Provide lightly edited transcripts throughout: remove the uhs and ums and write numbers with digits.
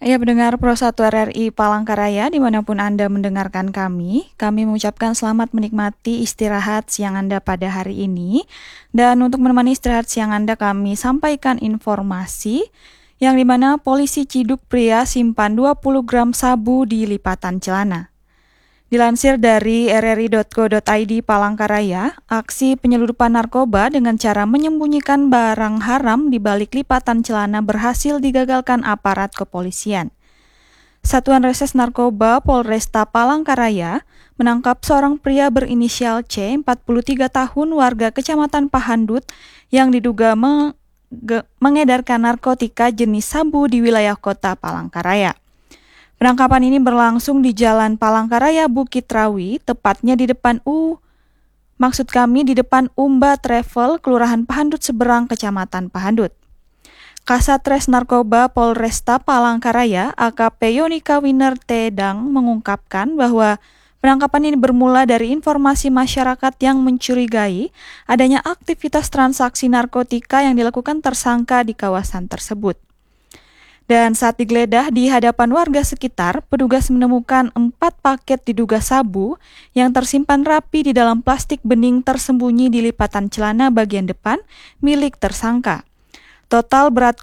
Ya, pendengar Pro 1 RRI Palangkaraya, dimanapun Anda mendengarkan kami mengucapkan selamat menikmati istirahat siang Anda pada hari ini. Dan untuk menemani istirahat siang Anda, kami sampaikan informasi yang dimana polisi ciduk pria simpan 20 gram sabu di lipatan celana. Dilansir dari rri.co.id Palangkaraya, aksi penyelundupan narkoba dengan cara menyembunyikan barang haram di balik lipatan celana berhasil digagalkan aparat kepolisian. Satuan Reses Narkoba Polresta Palangkaraya menangkap seorang pria berinisial C, 43 tahun, warga Kecamatan Pahandut, yang diduga mengedarkan narkotika jenis sabu di wilayah kota Palangkaraya. Penangkapan ini berlangsung di Jalan Palangkaraya Bukit Rawi, tepatnya di depan di depan Umba Travel, Kelurahan Pahandut Seberang, Kecamatan Pahandut. Kasatres Narkoba Polresta Palangkaraya, AKP Yonika Winner Tedang, mengungkapkan bahwa penangkapan ini bermula dari informasi masyarakat yang mencurigai adanya aktivitas transaksi narkotika yang dilakukan tersangka di kawasan tersebut. Dan saat digeledah di hadapan warga sekitar, petugas menemukan 4 paket diduga sabu yang tersimpan rapi di dalam plastik bening tersembunyi di lipatan celana bagian depan milik tersangka. Total berat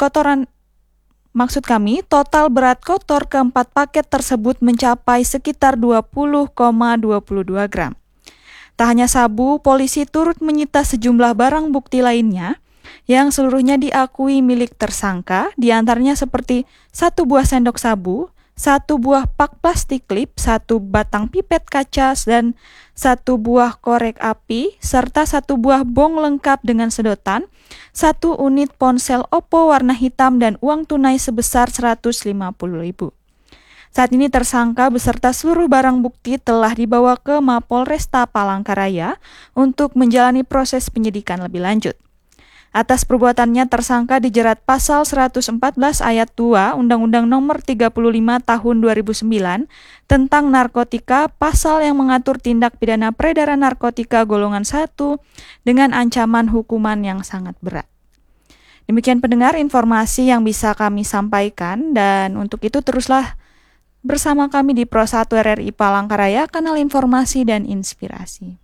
kotor keempat paket tersebut mencapai sekitar 20,22 gram. Tak hanya sabu, polisi turut menyita sejumlah barang bukti lainnya yang seluruhnya diakui milik tersangka, diantaranya seperti 1 buah sendok sabu, 1 buah pak plastik klip, 1 batang pipet kaca, dan 1 buah korek api, serta 1 buah bong lengkap dengan sedotan, 1 unit ponsel Oppo warna hitam, dan uang tunai sebesar 150.000. Saat ini tersangka beserta seluruh barang bukti telah dibawa ke Mapolresta Palangkaraya untuk menjalani proses penyidikan lebih lanjut. Atas perbuatannya, tersangka dijerat pasal 114 ayat 2 Undang-Undang Nomor 35 Tahun 2009 tentang narkotika, pasal yang mengatur tindak pidana peredaran narkotika golongan 1 dengan ancaman hukuman yang sangat berat. Demikian pendengar informasi yang bisa kami sampaikan, dan untuk itu teruslah bersama kami di Pro 1 RRI Palangkaraya, kanal informasi dan inspirasi.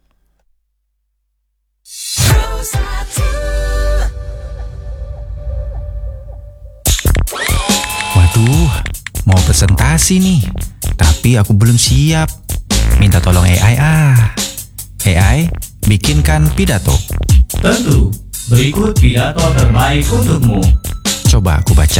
Waduh, mau presentasi nih, tapi aku belum siap. Minta tolong AI AI, bikinkan pidato. Tentu, berikut pidato terbaik untukmu. Coba aku baca.